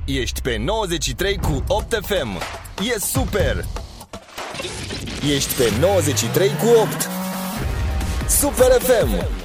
Ești pe 93 cu 8 FM. E super! Ești pe 93 cu 8. Super FM!